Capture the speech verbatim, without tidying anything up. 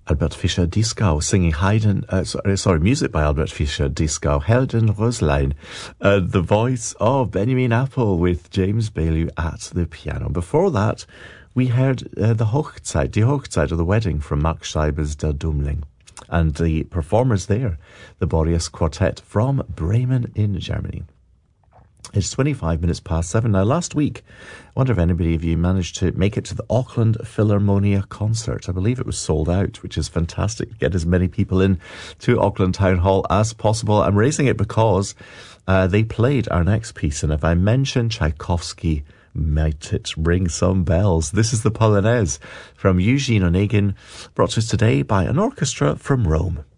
Albert Fischer-Dieskau singing Haydn, uh, sorry, sorry, music by Albert Fischer-Dieskau, Helden Röslein, uh, the voice of Benjamin Apple with James Bailey at the piano. Before that, we heard uh, the Hochzeit, Die Hochzeit, or the wedding from Max Scheiber's Der Dummling. And the performers there, the Boreas Quartet from Bremen in Germany. It's twenty-five minutes past seven. Now, last week, I wonder if anybody of you managed to make it to the Auckland Philharmonia concert. I believe it was sold out, which is fantastic. Get as many people in to Auckland Town Hall as possible. I'm raising it because uh, they played our next piece. And if I mention Tchaikovsky, might it ring some bells? This is the Polonaise from Eugene Onegin, brought to us today by an orchestra from Rome.